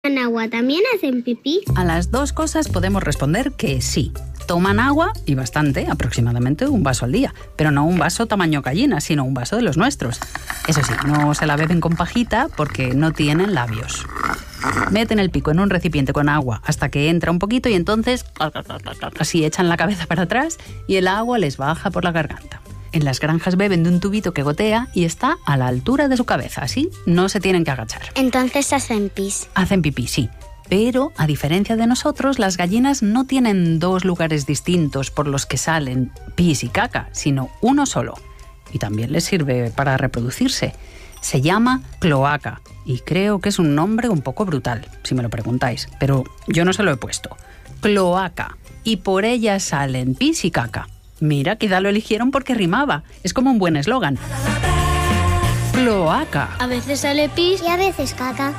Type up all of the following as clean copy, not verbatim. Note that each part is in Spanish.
¿En agua también hacen pipí? A las dos cosas podemos responder que sí. Toman agua, y bastante, aproximadamente un vaso al día. Pero no un vaso tamaño gallina, sino un vaso de los nuestros. Eso sí, no se la beben con pajita porque no tienen labios. Meten el pico en un recipiente con agua hasta que entra un poquito y entonces así echan la cabeza para atrás y el agua les baja por la garganta. En las granjas beben de un tubito que gotea y está a la altura de su cabeza, así no se tienen que agachar. Entonces hacen pis. Hacen pipí, sí. Pero, a diferencia de nosotros, las gallinas no tienen dos lugares distintos por los que salen pis y caca, sino uno solo. Y también les sirve para reproducirse. Se llama cloaca y creo que es un nombre un poco brutal, si me lo preguntáis, pero yo no se lo he puesto. Cloaca. Y por ella salen pis y caca. Mira, quizá lo eligieron porque rimaba. Es como un buen eslogan. Cloaca. A veces sale pis y a veces caca.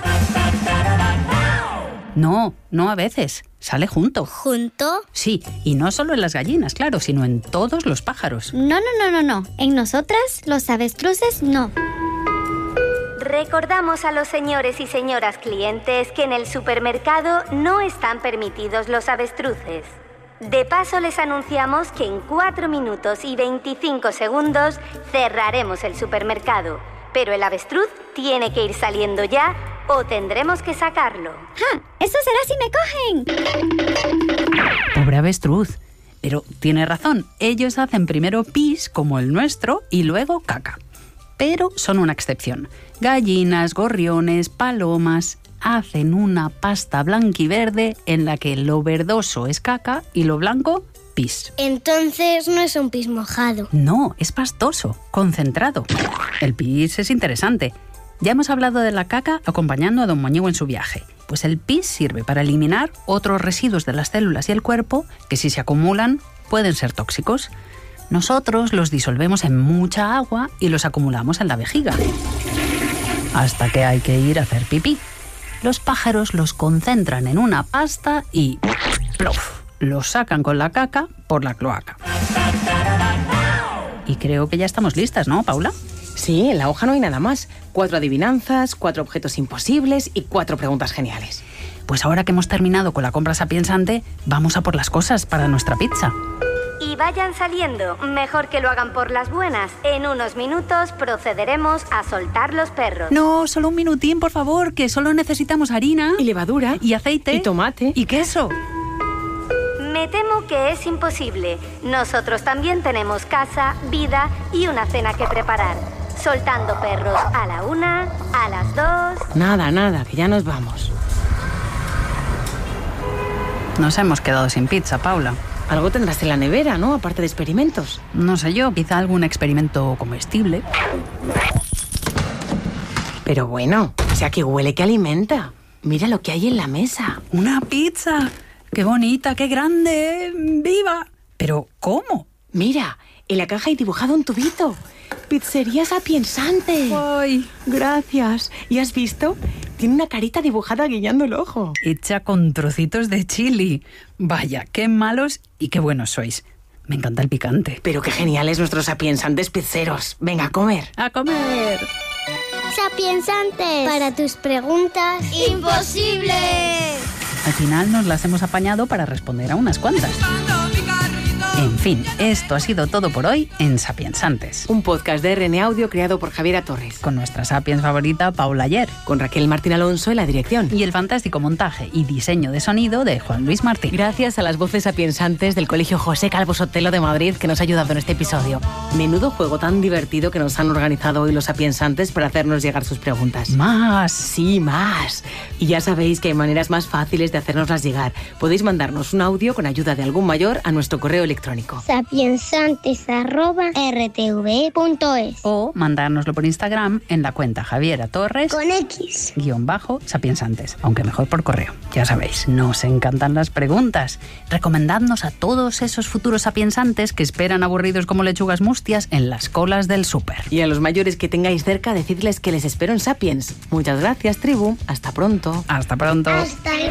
No a veces. Sale junto. ¿Junto? Sí, y no solo en las gallinas, claro, sino en todos los pájaros. No. En nosotras, los avestruces, no. Recordamos a los señores y señoras clientes que en el supermercado no están permitidos los avestruces. De paso, les anunciamos que en 4 minutos y 25 segundos cerraremos el supermercado. Pero el avestruz tiene que ir saliendo ya o tendremos que sacarlo. ¡Eso será si me cogen! Pobre avestruz. Pero tiene razón, ellos hacen primero pis, como el nuestro, y luego caca. Pero son una excepción. Gallinas, gorriones, palomas hacen una pasta blanquiverde en la que lo verdoso es caca y lo blanco, pis. Entonces no es un pis mojado. No, es pastoso, concentrado. El pis es interesante. Ya hemos hablado de la caca acompañando a Don Moñigo en su viaje. Pues el pis sirve para eliminar otros residuos de las células y el cuerpo que, si se acumulan, pueden ser tóxicos. Nosotros los disolvemos en mucha agua y los acumulamos en la vejiga. Hasta que hay que ir a hacer pipí. Los pájaros los concentran en una pasta y ¡plof! Los sacan con la caca por la cloaca. Y creo que ya estamos listas, ¿no, Paula? Sí, en la hoja no hay nada más. 4 adivinanzas, 4 objetos imposibles y 4 preguntas geniales. Pues ahora que hemos terminado con la compra sapiensante, vamos a por las cosas para nuestra pizza. Y vayan saliendo, mejor que lo hagan por las buenas. En unos minutos procederemos a soltar los perros. No, solo un minutín, por favor, que solo necesitamos harina... Y levadura. Y aceite. Y tomate. Y queso. Me temo que es imposible. Nosotros también tenemos casa, vida y una cena que preparar. Soltando perros a la 1, a las 2... Nada, que ya nos vamos. Nos hemos quedado sin pizza, Paula. Algo tendrás en la nevera, ¿no? Aparte de experimentos. No sé yo, quizá algún experimento comestible. Pero bueno, o sea que huele que alimenta. Mira lo que hay en la mesa. ¡Una pizza! ¡Qué bonita, qué grande! ¡Viva! ¿Pero cómo? Mira, en la caja hay dibujado un tubito. Pizzería Sapiensante. ¡Ay! Gracias. ¿Y has visto? Tiene una carita dibujada guiñando el ojo. Hecha con trocitos de chili. Vaya, qué malos y qué buenos sois. Me encanta el picante. Pero qué geniales nuestros sapiensantes pizzeros. Venga, a comer. ¡A comer! Sapiensante. Para tus preguntas imposibles. Al final nos las hemos apañado para responder a unas cuantas. En fin, esto ha sido todo por hoy en Sapiensantes. Un podcast de RN Audio creado por Javiera Torres. Con nuestra sapiens favorita, Paula Ayer. Con Raquel Martín Alonso en la dirección. Y el fantástico montaje y diseño de sonido de Juan Luis Martín. Gracias a las voces sapiensantes del Colegio José Calvo Sotelo de Madrid que nos ha ayudado en este episodio. Menudo juego tan divertido que nos han organizado hoy los sapiensantes para hacernos llegar sus preguntas. ¡Más! Sí, más. Y ya sabéis que hay maneras más fáciles de hacérnoslas llegar. Podéis mandarnos un audio con ayuda de algún mayor a nuestro correo electrónico. sapiensantes@rtve.es O mandárnoslo por Instagram en la cuenta Javiera Torres con X _sapiensantes, aunque mejor por correo. Ya sabéis, nos encantan las preguntas. Recomendadnos a todos esos futuros sapiensantes que esperan aburridos como lechugas mustias en las colas del súper. Y a los mayores que tengáis cerca, decidles que les espero en Sapiens. Muchas gracias, tribu. Hasta pronto. Hasta pronto. Hasta